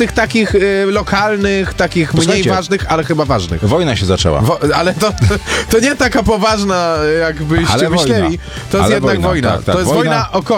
tych takich lokalnych, takich mniej Posłuchajcie. ważnych, ale chyba ważnych. Wojna się zaczęła. Ale to nie taka poważna, jakbyście Ale myśleli. wojna. To jest Ale jednak wojna. tak, tak, To jest wojna. wojna o